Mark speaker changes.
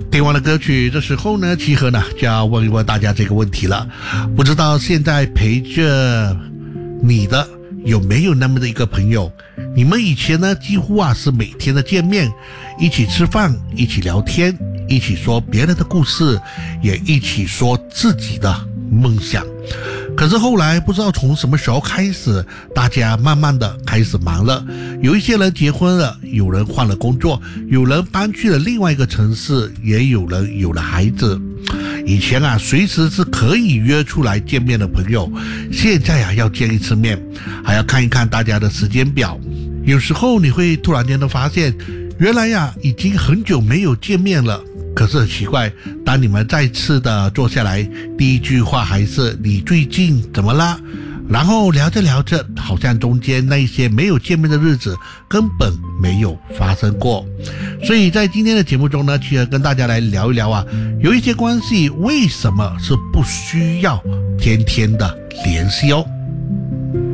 Speaker 1: 听完了歌曲，这时候呢，契合呢就要问一问大家这个问题了。不知道现在陪着你的有没有那么的一个朋友，你们以前呢几乎是每天的见面，一起吃饭，一起聊天，一起说别人的故事，也一起说自己的梦想。可是后来不知道从什么时候开始，大家慢慢的开始忙了，有一些人结婚了，有人换了工作，有人搬去了另外一个城市，也有人有了孩子。以前随时是可以约出来见面的朋友，现在要见一次面，还要看一看大家的时间表。有时候你会突然间的发现，原来已经很久没有见面了。可是很奇怪，当你们再次的坐下来，第一句话还是你最近怎么啦？然后聊着聊着，好像中间那些没有见面的日子根本没有发生过。所以在今天的节目中呢，契合跟大家来聊一聊有一些关系为什么是不需要天天的联系哦。